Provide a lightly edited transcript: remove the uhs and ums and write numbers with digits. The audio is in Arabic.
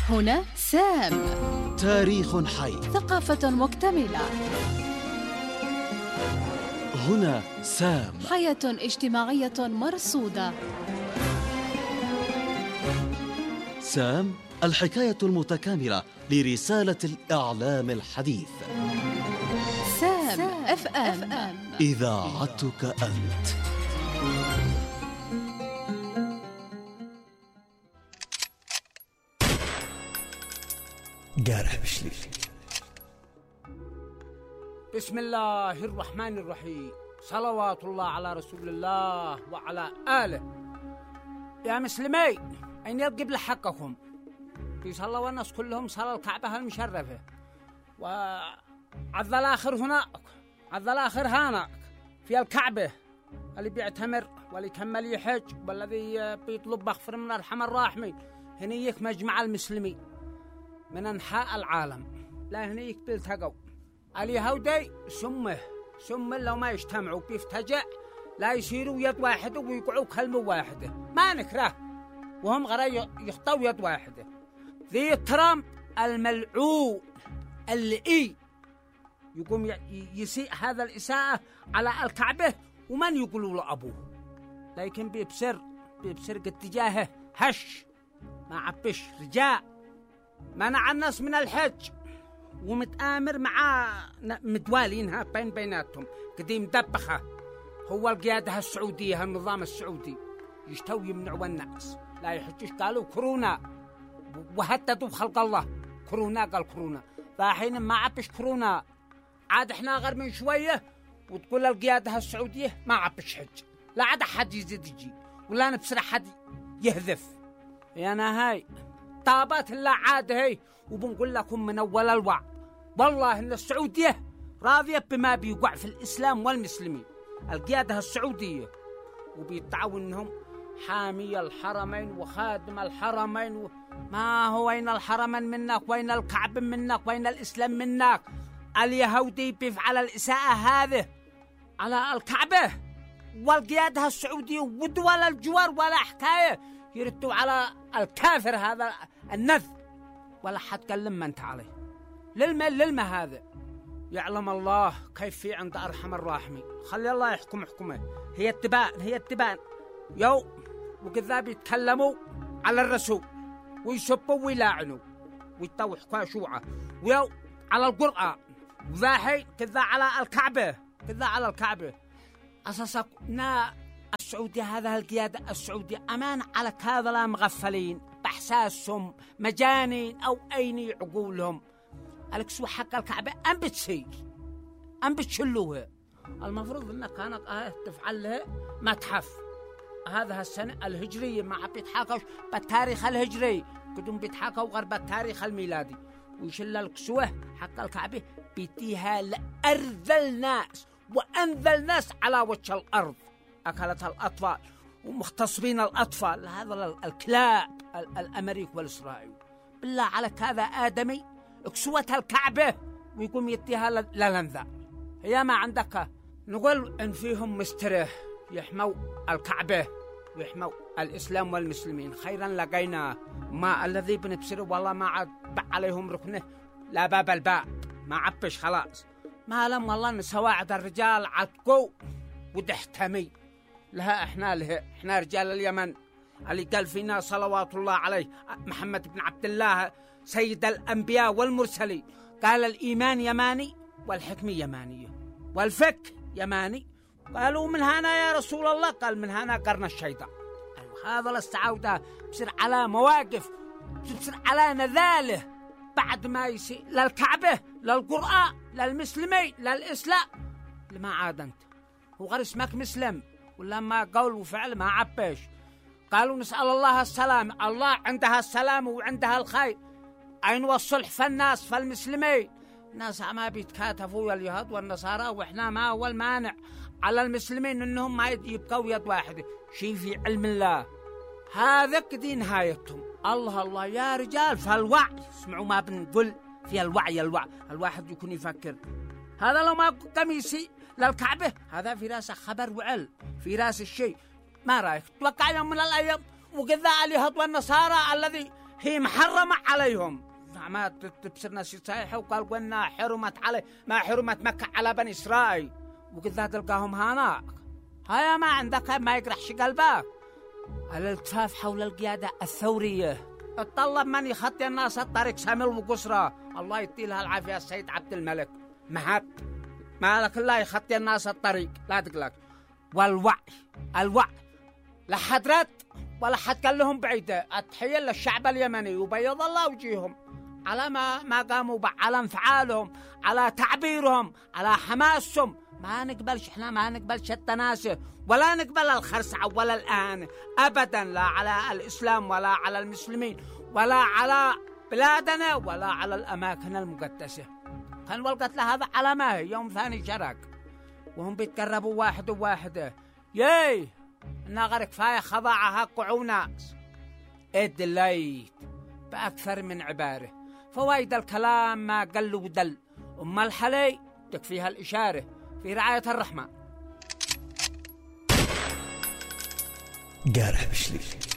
هنا سام، تاريخ حي، ثقافة مكتملة. هنا سام، حياة اجتماعية مرصودة. سام، الحكاية المتكاملة لرسالة الإعلام الحديث. سام اف ام، إذاعتك أنت. قارح بشلي. بسم الله الرحمن الرحيم، صلوات الله على رسول الله وعلى آله. يا مسلمي، أين القبلة حقكم؟ بيصلوا الناس كلهم صلى الكعبة المشرفة، وعذ الآخر هناك، عذ الآخر هناك في الكعبة، اللي بيعتمر واللي يكمل يحج والذي بيطلب مغفرة من الرحمن الراحمين. هنيك مجمع المسلمين من أنحاء العالم، لا هنيك بيلتقوا اليهودي سمه لو ما يجتمعوا بيفتجع، لا يصيروا يد واحدة ويقعوا كلمة واحدة، ما نكره وهم غير يخطوا يد واحدة. ذي ترامب الملعون اللي يقوم يسيء هذا الإساءة على الكعبة، ومن يقولوا له أبوه، لكن بيبصر اتجاهه هش، ما عبش رجاء، منع الناس من الحج، ومتآمر مع متوالينها بيناتهم قديم دبخة. هو القيادة السعودية، النظام السعودي يشتوا يمنعوا الناس لا يحجوش، قالوا كورونا وهددوا خلق الله. كورونا قال كورونا، فحين ما عبش كورونا عاد احنا غير من شوية وتقول القيادة السعودية ما عبش حج، لا عاد حد يزيد يجي ولا نبصر حد يهذف. يانا هاي طابات الله عاد هي، وبنقول لكم من أول الوعد والله إن السعودية راضية بما بيوقع في الإسلام والمسلمين. القيادة السعودية وبيتعاون إنهم حامي الحرمين وخادم الحرمين ما هو وين الحرمين منك، وين الكعب منك، وين الإسلام منك. اليهودي بيفعل الإساءة هذه على الكعبة، والقيادة السعودية ودول الجوار ولا حكاية يردوا على الكافر هذا النذ، ولا حد كلم انت عليه. للما هذا يعلم الله كيف في عند أرحم الراحمين. خلي الله يحكم حكمه. هي التبان يو وكذا بيتكلموا على الرسول ويسبوا ويلاعنوا ويتوح كاشوعة، ويو على القرآن، وذاحي كذا على الكعبة أساسنا السعودية. هذا القيادة السعودية أمان على كذا لا مغفلين بإحساسهم مجانين أو أين عقولهم. الكسوة حق الكعبة أم بتشلوها. المفروض أنك كانت تفعل لها متحف. هذا السنة الهجرية ما بيتحاكوش بالتاريخ الهجري، كدهم بيتحاكوا غير بالتاريخ الميلادي، ويشل الكسوة حق الكعبة بيتيها لأرذل الناس وأنذل الناس على وجه الأرض. أكلتها الأطفال ومغتصبين الأطفال، هذا الكلاب الأمريكي والإسرائيلي. بالله على كذا آدمي اكسوة الكعبة ويقوم يديها للنذا. هي ما عندك نقول إن فيهم مستريح يحموا الكعبة ويحموا الإسلام والمسلمين. خيرا لقينا ما الذي بنبصره والله ما عاد عليهم ركنه لا باب الباب، ما عبش خلاص. ما لم والله ان سواعد الرجال عتقوا ودحتمي لها. احنا رجال اليمن اللي قال فينا صلوات الله عليه محمد بن عبد الله سيد الأنبياء والمرسلين، قال الإيمان يماني والحكمة يمانية والفك يماني. قالوا من هنا يا رسول الله؟ قال من هنا قرن الشيطان. هذا الاستعودة بصير على مواقف، بصير على نذاله بعد ما يصير للكعبة للقرآن للمسلمين للإسلام. لما عاد أنت هو غير اسمك مسلم ولا ما قول وفعل ما عبش. قالوا نسأل الله السلام، الله عندها السلام وعندها الخير. أين والصلح فالناس فالمسلمين؟ الناس ما بيتكاتفوا اليهود والنصارى، وإحنا ما هو المانع على المسلمين إنهم ما يبقوا يد واحدة. شيء في علم الله هذا كدي نهايتهم. الله يا رجال فالوعي، اسمعوا ما بنقول في الوعي. الواحد يكون يفكر هذا لو ما قميصي للكعبة هذا في راسه خبر وعل في راس الشيء. ما رأيك توقع يوم من الأيام وكذا اليهود والنصارى الذي هي محرمة عليهم. ما تبصرنا شي صايحة وقال قلنا حرمت عليه، ما حرمت مكة على بني إسرائيل، وقد تلقاهم هناك. هيا ما عندك ما يقرحش قلبك. الالتفاف حول القيادة الثورية، اتطلب من يخطي الناس الطريق سامر وقصرة، الله يديلها العافية السيد عبد الملك. مالك الله يخطي الناس الطريق، لا تقلق. والوعي لا حد رد ولا حد قال لهم بعيدة. التحية للشعب اليمني وبيض الله وجيههم على ما قاموا على انفعالهم، على تعبيرهم، على حماسهم. ما نقبلش، احنا ما نقبلش التناسي ولا نقبل الخرسعة ولا الآن أبدا، لا على الإسلام ولا على المسلمين ولا على بلادنا ولا على الأماكن المقدسة. كان والقتل هذا على ما هي يوم ثاني شرق وهم بيتقربوا واحد وواحدة. ياي النغر كفاية خضاعها قعوناس ادليت بأكثر من عبارة. فوايد الكلام ما قل ودل، أما الحلي تكفيها الإشارة في رعاية الرحمن. قارح بشلي